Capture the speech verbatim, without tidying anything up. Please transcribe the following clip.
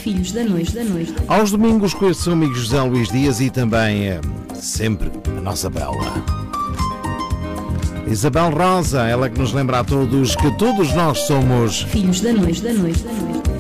Filhos da Noite, da Noite. Aos domingos com este seu amigo José Luís Dias e também, é, sempre, a nossa Bela. Isabel Rosa, ela que nos lembra a todos que todos nós somos Filhos da Noite, da Noite, da Noite.